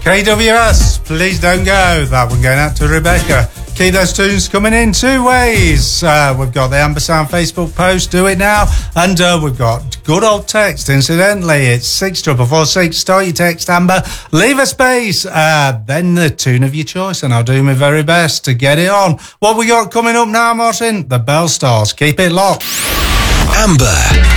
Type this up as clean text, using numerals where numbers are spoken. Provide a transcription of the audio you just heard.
KWS, please don't go. That one going out to Rebecca. Keep those tunes coming in two ways. We've got the Ambersand Facebook post, do it now. And we've got good old text, incidentally. It's 64446. Start your text, Amber. Leave a space. Then the tune of your choice, and I'll do my very best to get it on. What we got coming up now, Martin? The Bell Stars. Keep it locked. Amber.